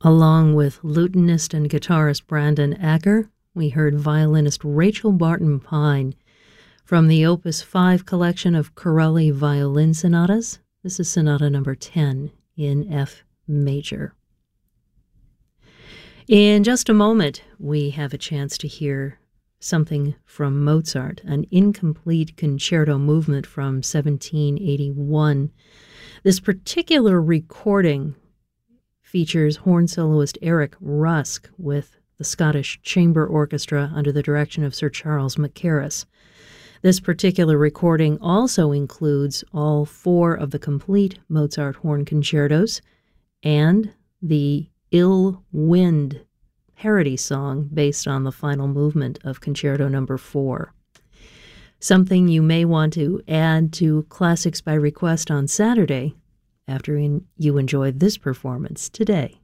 Along with lutenist and guitarist Brandon Acker, we heard violinist Rachel Barton Pine from the Opus 5 collection of Corelli violin sonatas. This is Sonata number 10 in F major. In just a moment, we have a chance to hear something from Mozart, an incomplete concerto movement from 1781. This particular recording features horn soloist Eric Rusk with the Scottish Chamber Orchestra under the direction of Sir Charles Mackerras. This particular recording also includes all 4 of the complete Mozart horn concertos and the Ill Wind parody song based on the final movement of Concerto Number 4. Something you may want to add to Classics by Request on Saturday after you enjoy this performance today.